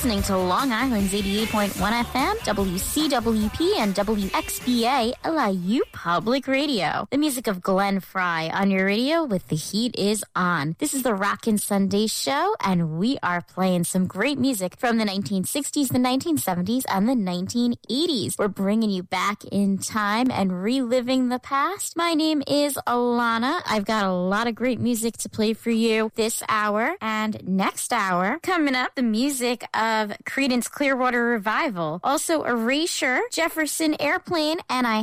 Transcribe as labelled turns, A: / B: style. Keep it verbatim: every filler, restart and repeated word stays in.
A: listening to Long Island's eighty-eight point one F M, W C W P, and W X B A L I U Public Radio. The music of Glenn Fry on your radio with The Heat Is On. This is the Rockin' Sunday Show, and we are playing some great music from the nineteen sixties, the nineteen seventies, and the nineteen eighties. We're bringing you back in time and reliving the past. My name is Alana. I've got a lot of great music to play for you this hour and next hour. Coming up, the music of Creedence Clearwater Revival, also Erasure, Jefferson Airplane, and I